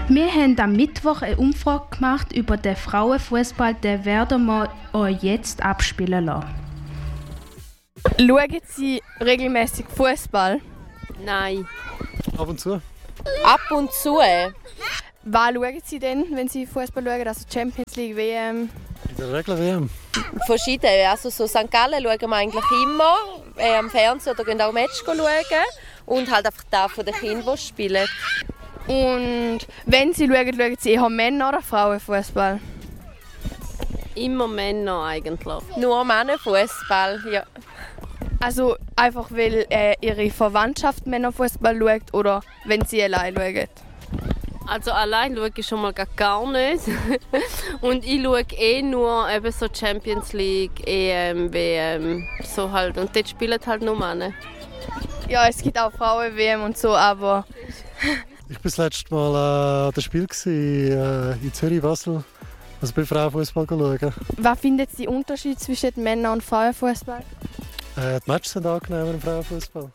Wir haben am Mittwoch eine Umfrage gemacht über den Frauenfußball, den werden wir euch jetzt abspielen lassen. Schauen Sie regelmäßig Fußball? Nein. Ab und zu. Ab und zu. Was schauen Sie denn, wenn Sie Fußball schauen? Also Champions League, WM? In der Regel WM. Verschiedene. Also so St. Gallen schauen wir eigentlich immer am Fernsehen oder gehen auch Match schauen. Und halt einfach da von den Kindern, die spielen. Und wenn Sie schauen Sie eher Männer- oder Frauenfußball? Immer Männer eigentlich. Nur Männerfußball, ja. Also einfach weil Ihre Verwandtschaft Männerfußball schaut oder wenn Sie allein schauen? Also allein schaue ich schon mal gar nicht. Und ich schaue nur eben so Champions League, EM, WM, so halt. Und dort spielen halt nur Männer. Ja, es gibt auch Frauen-WM und so, aber... Ich war das letzte Mal an dem Spiel in Zürich, Basel. Also bei Frauenfußball schauen. Was findet Sie den Unterschied zwischen Männer- und Frauenfußball? Die Matches sind angenehmer im Frauenfußball.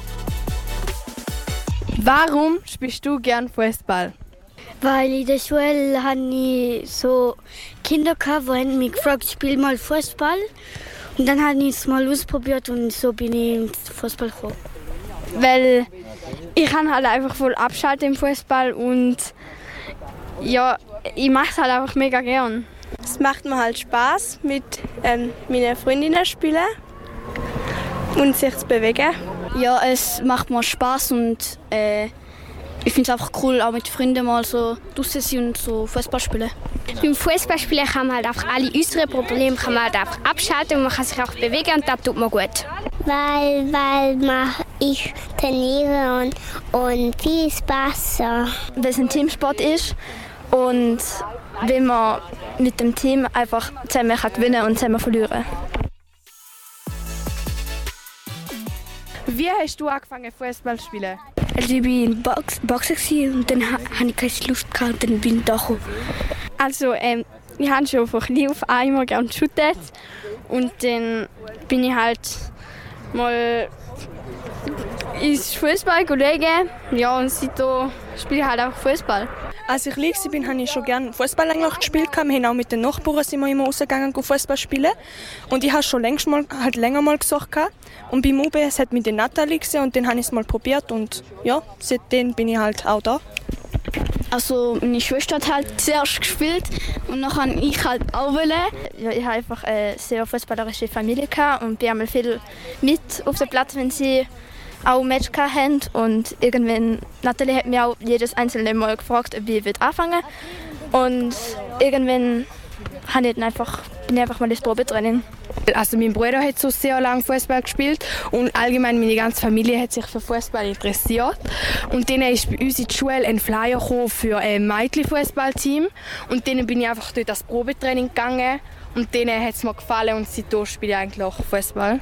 Warum spielst du gern Fußball? Weil in der Schule hatte ich so Kinder, die mich gefragt haben, spiel mal Fußball. Und dann habe ich es mal ausprobiert und so bin ich ins Fußball gekommen. Weil ich kann halt einfach voll abschalten im Fußball und ja, ich mache es halt einfach mega gern. Es macht mir halt Spaß mit meinen Freundinnen spielen und sich zu bewegen. Ja, es macht mir Spaß und ich finde es einfach cool, auch mit Freunden mal so draußen sein und so Fußball spielen. Beim Fußballspielen kann man halt einfach alle unsere Probleme kann man halt einfach abschalten und man kann sich auch bewegen und das tut mir gut. Weil ich trainiere und viel Spaß. Weil es ein Teamsport ist und wenn man mit dem Team einfach zusammen gewinnen und zusammen verlieren. Wie hast du angefangen Fußball zu spielen? Also ich war in Boxen und dann hatte ich keine Lust und dann bin ich da gekommen. Also ich habe schon von klein auf einmal gerne geshootet und dann bin ich halt mal ins Fußball schauen. Ja, und seitdem spiele ich halt auch Fußball. Als ich klein war, habe ich schon gerne Fußball gespielt. Wir haben auch mit den Nachbarn sind wir immer rausgegangen Fußball spielen. Und ich habe schon länger mal gesucht. Und beim UBS hat mich die Nathalie gesehen und dann habe ich es mal probiert. Und ja, seitdem bin ich halt auch da. Also meine Schwester hat halt zuerst gespielt und dann habe ich halt auch wollen. Ja, ich habe einfach eine sehr fußballerische Familie und bin einmal viel mit auf dem Platz, wenn sie auch ein Match hatten. Und irgendwann, Nathalie hat mich auch jedes einzelne Mal gefragt, ob ich anfangen will. Und irgendwann bin ich einfach mal ins Probetraining. Also mein Bruder hat so sehr lange Fußball gespielt und allgemein meine ganze Familie hat sich für Fußball interessiert. Und dann ist bei uns in die Schule ein Flyer für ein Mädchenfußballteam und dann bin ich einfach dort das Probetraining gegangen und denen hat es mir gefallen und seitdem spiele ich eigentlich auch Fußball.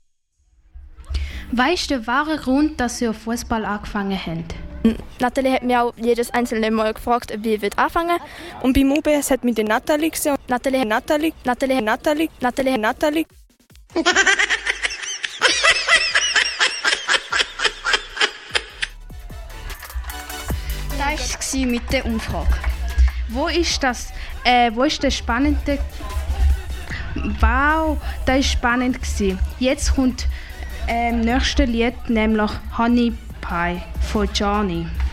Was ist der wahre Grund, dass ihr Fußball angefangen habt? Nathalie hat mich auch jedes einzelne Mal gefragt, ob ich anfangen will. Und beim UBS hat mich die Nathalie gesehen. Nathalie. Das war mit der Umfrage. Wo ist der spannende... Wow, das war spannend. Jetzt kommt das nächste Lied, nämlich Honey Pie von Johnny.